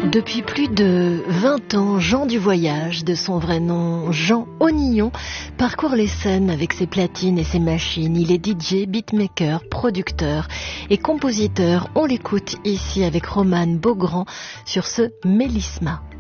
Depuis plus de 20 ans, Jean du Voyage, de son vrai nom Jean Onillon, parcourt les scènes avec ses platines et ses machines. Il est DJ, beatmaker, producteur et compositeur. On l'écoute ici avec Romane Beaugrand sur ce Mélisma.